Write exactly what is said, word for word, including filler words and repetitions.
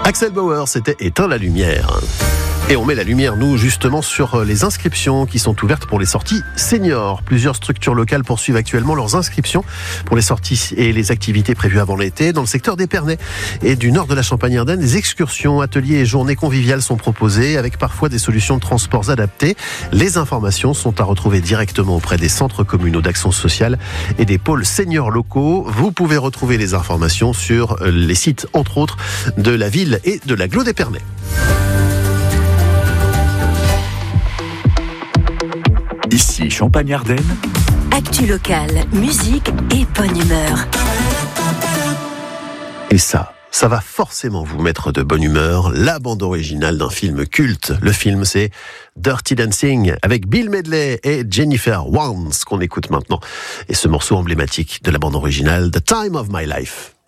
Axel Bauer, c'était Éteins la lumière. Et on met la lumière, nous, justement, sur les inscriptions qui sont ouvertes pour les sorties seniors. Plusieurs structures locales poursuivent actuellement leurs inscriptions pour les sorties et les activités prévues avant l'été. Dans le secteur d'Épernay et du nord de la Champagne-Ardenne, des excursions, ateliers et journées conviviales sont proposées avec parfois des solutions de transports adaptées. Les informations sont à retrouver directement auprès des centres communaux d'action sociale et des pôles seniors locaux. Vous pouvez retrouver les informations sur les sites, entre autres, de la ville et de l'agglo d'Épernay. Ici Champagne-Ardenne. Actu locale, musique et bonne humeur. Et ça, ça va forcément vous mettre de bonne humeur. La bande originale d'un film culte. Le film, c'est Dirty Dancing avec Bill Medley et Jennifer Warnes qu'on écoute maintenant. Et ce morceau emblématique de la bande originale, The Time of My Life.